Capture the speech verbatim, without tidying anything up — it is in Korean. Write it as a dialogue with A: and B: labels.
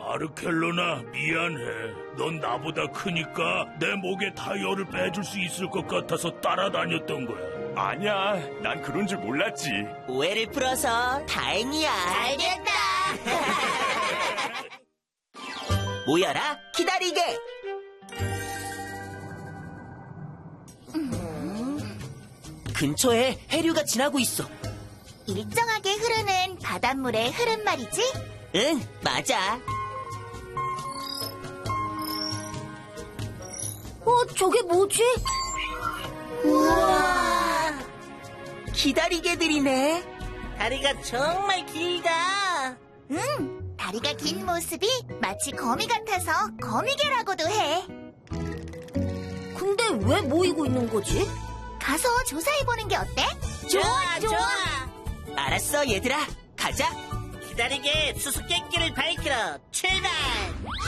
A: 아르켈로나, 미안해. 넌 나보다 크니까 내 목에 타이어를 빼줄 수 있을 것 같아서 따라다녔던 거야.
B: 아니야, 난 그런 줄 몰랐지.
C: 오해를 풀어서 다행이야.
D: 알겠다.
C: 모여라, 기다리게. 근처에 해류가 지나고 있어.
D: 일정하게 흐르는 바닷물의 흐름 말이지?
C: 응, 맞아.
D: 어, 저게 뭐지? 우와.
C: 기다리개들이네. 다리가 정말 길다.
D: 응, 다리가 긴 모습이 마치 거미 같아서 거미개라고도 해. 근데 왜 모이고 있는 거지? 가서 조사해보는 게 어때?
C: 좋아, 좋아. 알았어, 얘들아. 가자. 기다리게 수수께끼를 밝히러 출발.